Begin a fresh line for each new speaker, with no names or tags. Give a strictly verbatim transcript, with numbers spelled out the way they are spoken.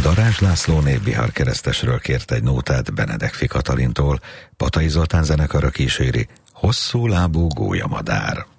Darázs László Népbihar keresztesről kért egy nótát Benedek Katalintól, Patai Zoltán zenekara kíséri, Hosszú lábú gólyamadár.